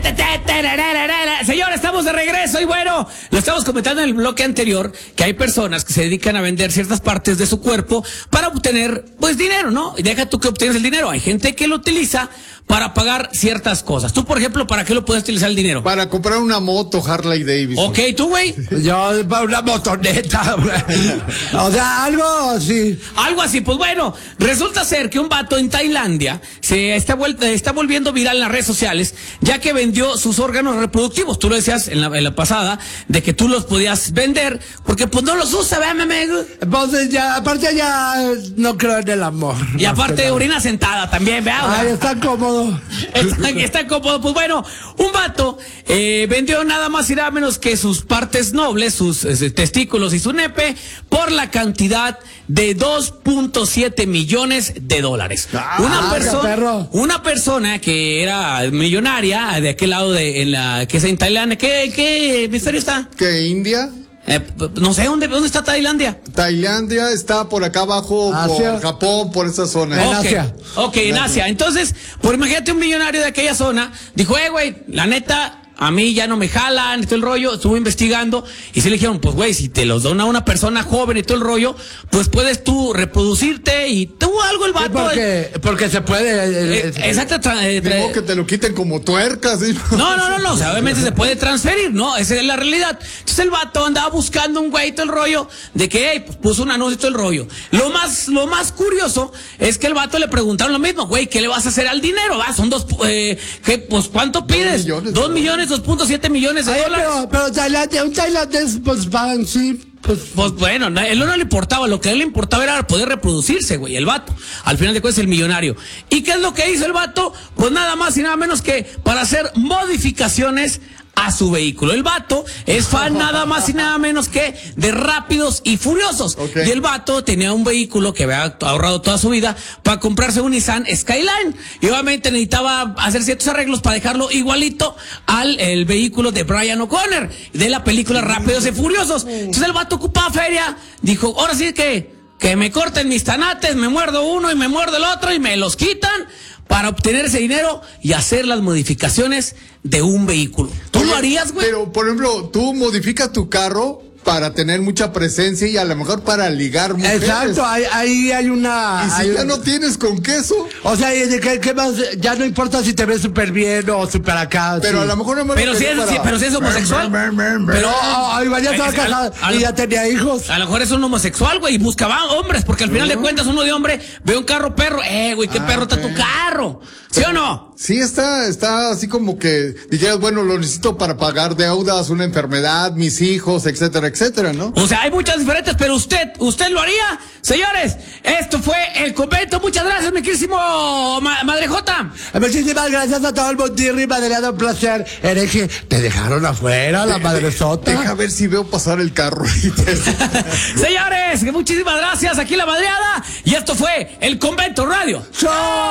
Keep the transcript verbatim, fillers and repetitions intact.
Señor, estamos de regreso y bueno, lo estamos comentando en el bloque anterior, que hay personas que se dedican a vender ciertas partes de su cuerpo para obtener, pues, dinero, ¿no? Y deja tú que obtienes el dinero. Hay gente que lo utiliza para pagar ciertas cosas. Tú, por ejemplo, ¿para qué lo puedes utilizar el dinero? Para comprar una moto Harley Davidson. Ok, ¿tú, güey? Yo, para una motoneta, güey. O sea, algo así. Algo así, pues bueno, resulta ser que un vato en Tailandia se está, vuelta, está volviendo viral en las redes sociales, ya que vendió sus órganos reproductivos. Tú lo decías en la, en la pasada, de que tú los podías vender, porque pues no los usa, ¿verdad, meme? Entonces ya, aparte ya no creo en el amor. Y aparte orina sentada también, ¿verdad? Ay, está cómodo. Está, está cómodo. Pues bueno, un vato eh, vendió nada más y nada menos que sus partes nobles, sus eh, testículos y su nepe, por la cantidad de dos punto siete millones de dólares. Ah, una persona, perro. una persona que era millonaria de aquel lado de en la que es en Tailandia. ¿Qué, qué misterio está? ¿Qué, India? Eh, no sé dónde, dónde está Tailandia. Tailandia está por acá abajo, Asia. por Japón, por esa zona. En Ok, Asia. ok, en Asia. Entonces, por imagínate un millonario de aquella zona, dijo, eh, güey, la neta, a mí ya no me jalan, todo el rollo, estuvo investigando, y se le dijeron, pues, güey, si te los dona una persona joven y todo el rollo, pues puedes tú reproducirte, y tuvo algo el Sí, vato. porque, porque se puede. eh, exacto, tra- eh, tra- Digo que te lo quiten como tuercas. ¿Sí? No, no, no, no, o sea, obviamente se puede transferir, ¿no? Esa es la realidad. Entonces el vato andaba buscando un güey y todo el rollo de que, hey, pues puso un anuncio y todo el rollo. Lo más, lo más curioso es que el vato le preguntaron lo mismo, güey, ¿qué le vas a hacer al dinero? Va, son dos, eh, ¿qué, pues, ¿cuánto pides? millones, Dos ¿no? millones, dos punto siete millones de Ay, dólares. pero, pero Tailandia, un tailandés, pues pagan, sí. Pues, Pues bueno, a él no le importaba, lo que a él le importaba era poder reproducirse, güey, el vato. Al final de cuentas, el millonario. ¿Y qué es lo que hizo el vato? Pues nada más y nada menos que para hacer modificaciones a su vehículo. El vato es fan nada más y nada menos que de Rápidos y Furiosos. Okay. Y el vato tenía un vehículo que había ahorrado toda su vida para comprarse un Nissan Skyline. Y obviamente necesitaba hacer ciertos arreglos para dejarlo igualito al el vehículo de Brian O'Connor, de la película Rápidos y Furiosos. Entonces el vato ocupaba feria, dijo, ahora sí que, que me corten mis tanates, me muerdo uno y me muerdo el otro y me los quitan, para obtener ese dinero y hacer las modificaciones de un vehículo. ¿Tú Oye, lo harías, güey? Pero, por ejemplo, tú modificas tu carro para tener mucha presencia y a lo mejor para ligar mujeres. exacto, ahí, ahí hay una. Y si hay ya un- no tienes con queso, O sea, ¿y ¿qué, qué más? Ya no importa si te ves súper bien o súper acá. pero sí. a lo mejor no me Pero si es, para... sí, pero si es homosexual. Pero Pero ay, María estaba Es que al- casada al- y ya tenía hijos. a lo mejor es un homosexual, güey, y buscaba hombres, porque al final de cuentas uno de hombre ve un carro perro, eh, güey, qué Ah, perro está ok. tu carro. ¿Sí o no? Sí, está, está así como que dijeras, bueno, lo necesito para pagar deudas, una enfermedad, mis hijos, etcétera, etcétera, ¿no? O sea, hay muchas diferentes, pero usted, ¿usted lo haría? Señores, esto fue el convento. Muchas gracias, mi querísimo ma Madre Jota. Muchísimas gracias a todo el Montirri, Madreado, un placer. Hereje, te dejaron afuera la madresota. Deja ver si veo pasar el carro. Señores, muchísimas gracias. Aquí la madreada. Y esto fue el Convento Radio. ¡Chao!